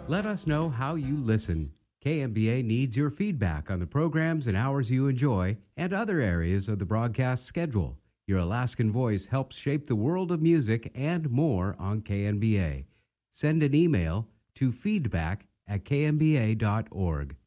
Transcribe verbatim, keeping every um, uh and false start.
Let us know how you listen. K M B A needs your feedback on the programs and hours you enjoy and other areas of the broadcast schedule. Your Alaskan voice helps shape the world of music and more on K M B A. Send an email to feedback at k m b a dot org.